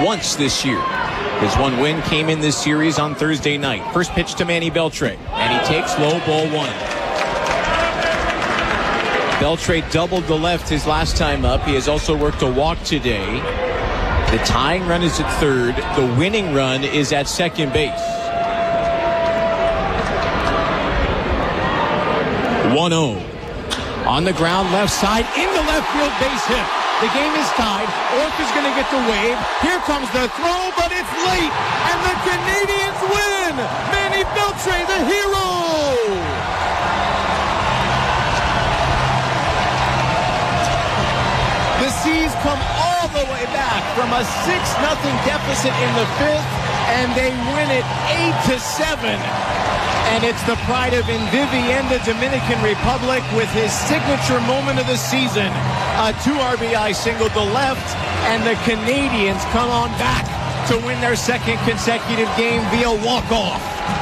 once this year. His one win came in this series on Thursday night. First pitch to Manny Beltre, and he takes low, ball one. Beltre doubled the left his last time up. He has also worked a walk today. The tying run is at third. The winning run is at second base. 1-0. On the ground, left side, into left field, base hit. The game is tied. Ork is going to get the wave. Here comes the throw, but it's late. And the Canadians win. Manny Beltre, the hero. The Seas come all the way back from a 6-0 deficit in the fifth, and they win it 8-7. And it's the pride of Vivienda, Dominican Republic, with his signature moment of the season. A 2 RBI single to left, and the Canadians come on back to win their second consecutive game via walk-off.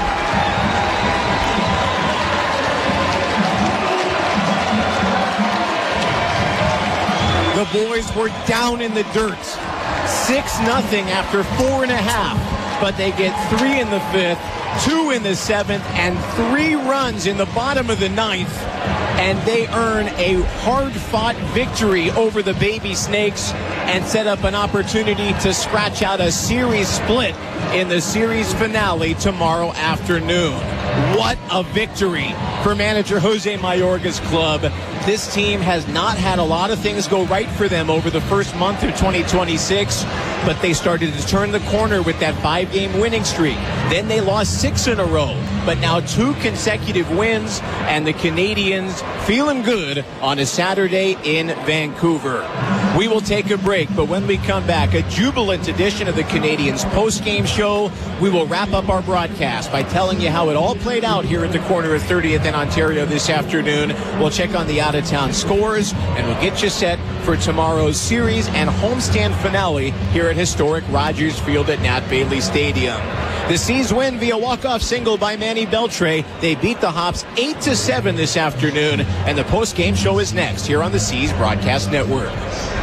The boys were down in the dirt. 6-0 after 4.5, but they get 3 in the fifth, 2 in the seventh, and 3 runs in the bottom of the ninth, and they earn a hard-fought victory over the Baby Snakes and set up an opportunity to scratch out a series split in the series finale tomorrow afternoon. What a victory for manager Jose Mayorga's club. This team has not had a lot of things go right for them over the first month of 2026, but they started to turn the corner with that 5-game winning streak. Then they lost 6 in a row, but now 2 consecutive wins, and the Canadians feeling good on a Saturday in Vancouver. We will take a break, but when we come back, a jubilant edition of the Canadians post-game show. We will wrap up our broadcast by telling you how it all played out here at the corner of 30th and Ontario this afternoon. We'll check on the out-of-town scores, and we'll get you set for tomorrow's series and homestand finale here at historic Rogers Field at Nat Bailey Stadium. The Seas win via walk-off single by Manny Beltre. They beat the Hops 8-7 this afternoon, and the post-game show is next here on the Seas Broadcast Network.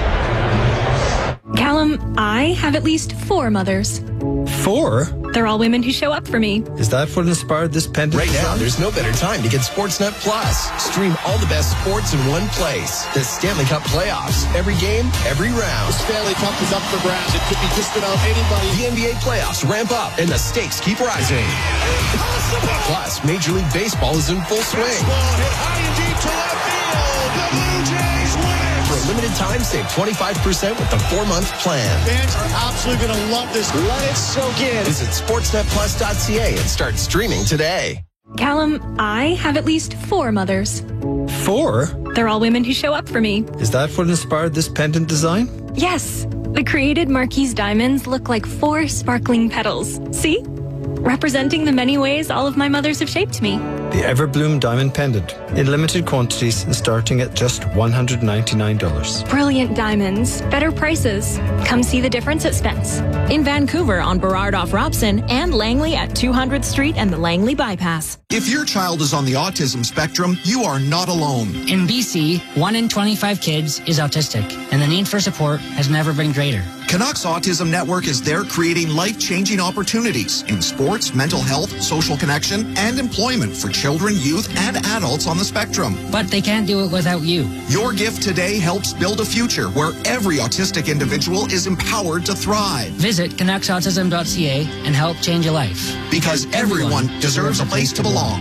Callum, I have at least 4 mothers. 4? They're all women who show up for me. Is that what inspired this pendant? Right now, there's no better time to get Sportsnet Plus. Stream all the best sports in one place. The Stanley Cup playoffs. Every game, every round. The Stanley Cup is up for grabs. It could be just about anybody. The NBA playoffs ramp up, and the stakes keep rising. Impossible! Plus, Major League Baseball is in full swing. Baseball hit high and deep to left field. The Blue Jays win it. For a limited time, save 25% with the 4-month plan. Fans are absolutely going to love this. Let it soak in. Visit sportsnetplus.ca and start streaming today. Callum, I have at least 4 mothers. 4? They're all women who show up for me. Is that what inspired this pendant design? Yes. The created Marquise diamonds look like 4 sparkling petals. See? Representing the many ways all of my mothers have shaped me. The Everbloom Diamond Pendant. In limited quantities and starting at just $199. Brilliant diamonds. Better prices. Come see the difference at Spence. In Vancouver on Burrard off Robson and Langley at 200th Street and the Langley Bypass. If your child is on the autism spectrum, you are not alone. In BC, 1 in 25 kids is autistic, and the need for support has never been greater. Canucks Autism Network is there creating life-changing opportunities in sports, mental health, social connection, and employment for children, youth, and adults on the spectrum. But they can't do it without you. Your gift today helps build a future where every autistic individual is empowered to thrive. Visit canucksautism.ca and help change a life. Because everyone deserves a place to belong.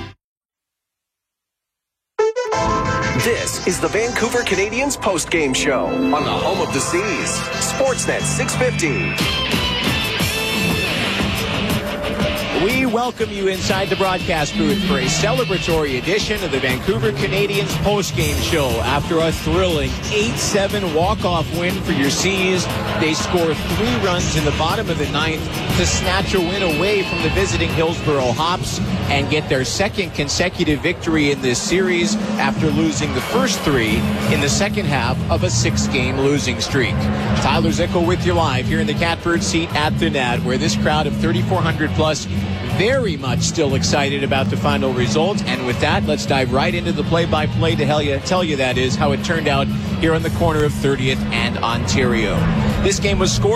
This is the Vancouver Canadians post-game show on the home of the Seas, Sportsnet 650. We welcome you inside the broadcast booth for a celebratory edition of the Vancouver Canadians post-game show. After a thrilling 8-7 walk-off win for your Seas, they score 3 runs in the bottom of the ninth to snatch a win away from the visiting Hillsborough Hops and get their second consecutive victory in this series after losing the first 3 in the second half of a 6-game losing streak. Tyler Zickel with you live here in the Catbird seat at the Nat, where this crowd of 3,400 plus very much still excited about the final result. And with that, let's dive right into the play-by-play to tell you that is how it turned out here on the corner of 30th and Ontario. This game was scored